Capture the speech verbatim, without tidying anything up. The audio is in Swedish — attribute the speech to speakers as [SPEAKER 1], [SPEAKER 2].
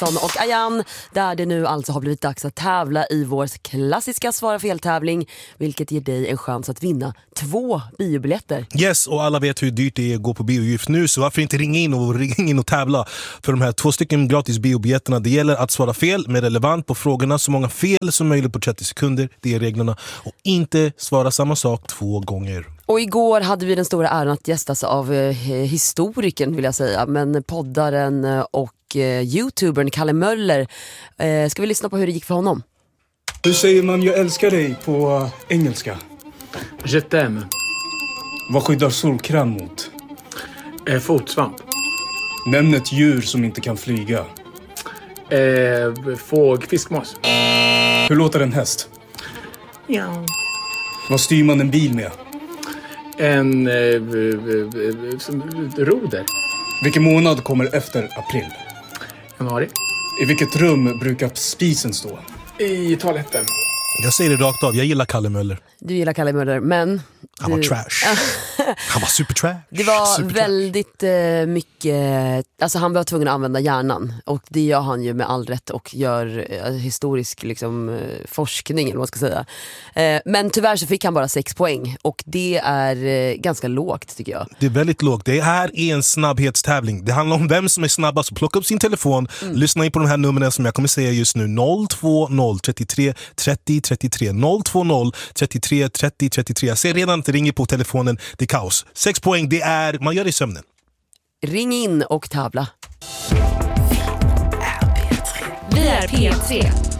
[SPEAKER 1] Nilsson och Ayan, där det nu alltså har blivit dags att tävla i vår klassiska Svara fel-tävling, vilket ger dig en chans att vinna två biobiljetter.
[SPEAKER 2] Yes, och alla vet hur dyrt det är att gå på bio just nu, så varför inte ringa in och ringa in och tävla för de här två stycken gratis biobiljetterna. Det gäller att svara fel med relevant på frågorna, så många fel som möjligt på trettio sekunder, det är reglerna, och inte svara samma sak två gånger.
[SPEAKER 1] Och igår hade vi den stora äran att gästas av eh, historikern vill jag säga, men poddaren och eh, youtubern Kalle Möller. Eh, ska vi lyssna på hur det gick för honom?
[SPEAKER 3] Hur säger man jag älskar dig på engelska?
[SPEAKER 4] Je t'aime.
[SPEAKER 3] Vad skyddar solkräm mot?
[SPEAKER 4] Eh, fotsvamp.
[SPEAKER 3] Nämn ett djur som inte kan flyga.
[SPEAKER 4] Eh, fåg, fiskmås.
[SPEAKER 3] Hur låter en häst?
[SPEAKER 4] Ja.
[SPEAKER 3] Vad styr man en bil med?
[SPEAKER 4] En eh, eh, roder.
[SPEAKER 3] Vilken månad kommer efter april?
[SPEAKER 4] Januari.
[SPEAKER 3] I vilket rum brukar spisen stå?
[SPEAKER 4] I toaletten.
[SPEAKER 2] Jag säger det rakt av, jag gillar Kalle Möller.
[SPEAKER 1] Du gillar Kalle Möller, men...
[SPEAKER 2] Han
[SPEAKER 1] du...
[SPEAKER 2] var trash. Han var super trash.
[SPEAKER 1] Det var
[SPEAKER 2] super
[SPEAKER 1] väldigt trash. Eh, mycket... Alltså han var tvungen att använda hjärnan. Och det gör han ju med all rätt och gör eh, historisk liksom, eh, forskning eller vad man ska säga. Eh, men tyvärr så fick han bara sex poäng. Och det är eh, ganska lågt tycker jag.
[SPEAKER 2] Det är väldigt lågt. Det här är en snabbhetstävling. Det handlar om vem som är snabbast. Så plocka upp sin telefon, mm. lyssna in på de här numren som jag kommer säga just nu. noll två noll trettiotre trettio trettiotre noll två noll trettiotre trettio trettiotre. Jag ser redan att det ringer på telefonen. Det är kaos. Sex poäng, det är, man gör det i sömnen.
[SPEAKER 1] Ring in och tävla.
[SPEAKER 5] Vi är P tre.